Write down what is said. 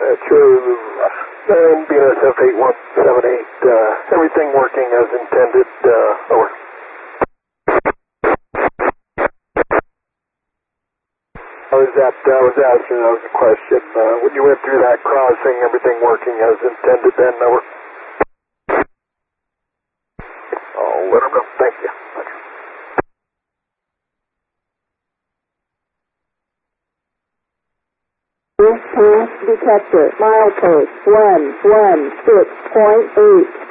True. BNSF 8178, everything working as intended, over. I was asking, that was a question. When you went through that crossing, everything working as intended then, over. I'll let them know. Thank you. Pass detector, milepost 116.8.